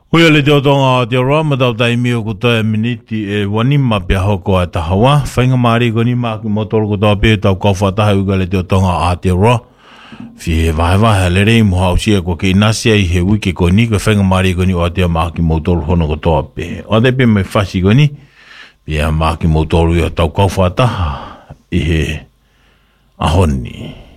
Hoi le te otonga te roa matau tai mio ko tae miniti e wanima pia hoko a tahawa. Whainga maari ko ni maki motoro ko tau pia tau kawhataha uga le te otonga a te roa. Fie vahe le rei muha usia ko ke inasia I he wiki ko ni ko whainga maari ko ni o te maki motoro hono ko tau pia. O te pia me whasi ko ni pia maki motoro I a tau kawhataha I he ahoni.